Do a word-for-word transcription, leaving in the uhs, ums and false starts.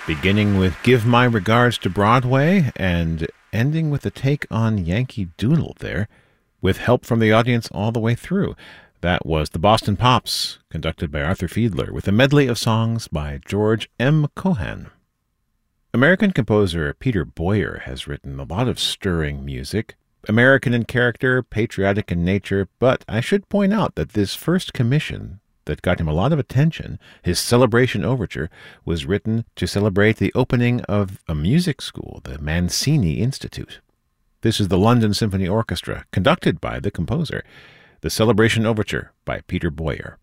Beginning with Give My Regards to Broadway and ending with a take on Yankee Doodle there, with help from the audience all the way through. That was the Boston Pops, conducted by Arthur Fiedler, with a medley of songs by George M. Cohan. American composer Peter Boyer has written a lot of stirring music, American in character, patriotic in nature, but I should point out that this first commission that got him a lot of attention, his Celebration Overture, was written to celebrate the opening of a music school, the Mancini Institute. This is the London Symphony Orchestra, conducted by the composer, the Celebration Overture by Peter Boyer.